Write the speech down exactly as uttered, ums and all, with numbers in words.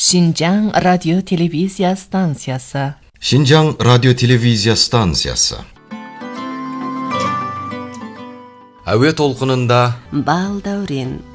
Шинжаң радио телевизия станциясы. Шинжаң радио телевизия станциясы. Әуе толқынында Бал дәурен.